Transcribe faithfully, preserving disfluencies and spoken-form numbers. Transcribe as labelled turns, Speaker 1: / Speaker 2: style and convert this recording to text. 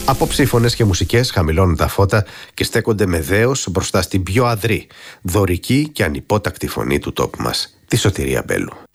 Speaker 1: Απόψε οι φωνές και μουσικές χαμηλώνουν τα φώτα και στέκονται με δέος μπροστά στην πιο αδρή, δωρική και ανυπότακτη φωνή του τόπου μας, τη Σωτηρία Μπέλου.